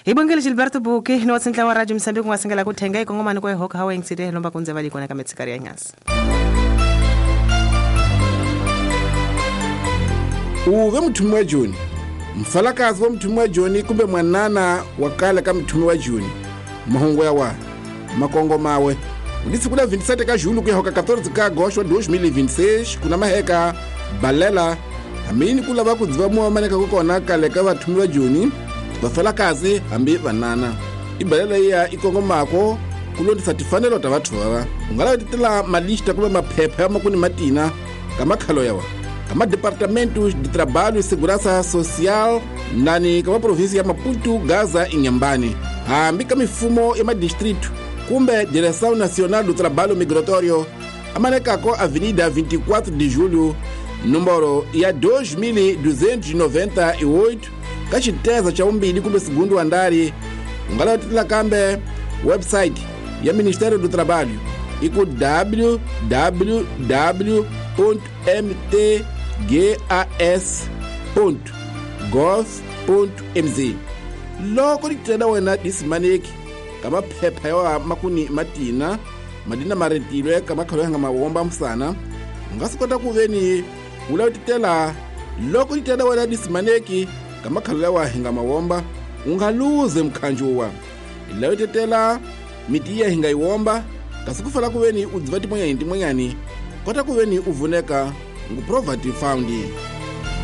Ibongile Gilberto Buki no tsentla wa radio Msambiki ngasengela kuthenga ikongomani kwa hoka hawa ngiside lomba kunze bali kona kametsikari ya nyasi. Uve mthumi wa Joni. Mfalakazi wa mthumi wa Joni kumbe mwanana wakala ka mthumi wa Joni. Mahongo ya wa makongo mawe. Ulisi kula 27 ka Julu ku hoka 14 ka Agosto 2026 kuna maheka balela amini kula va kudziva muwamaneka kukona kale ka vathumi va Joni vafalakazi hambi vanana ibalela ya ikongomako kulondisa tifanelo ta vathu vava ungalavititela malista kumbe maphepha ya makuni matina kama khalo yawa kama departamento de trabalho e segurança social nani kama província ya Maputo, Gaza e Inhambane hambi ka mifumo ya madistrito kumbe direção nacional do trabalho migratório amanekako avenida 24 de julho número ya 2298 kachiteza cha umbili kumbe segundo andari ungalatitila kambe website ya Ministério do Trabalho iku www.mtgas.gov.mz loko litenda wena disimaneki kama phepha ya makuni matina madina maretilwe kama khalo hanga mawomba msana ungasikota kuveni ulawititela loko litenda wena disimaneki kama khalo wa hinga mawomba ungaluze mkhanjuwa ilawitetela mitiya hinga iwomba kasikufala kuveni udzivati mwanyani kota kuveni uvuneka nguprovati foundi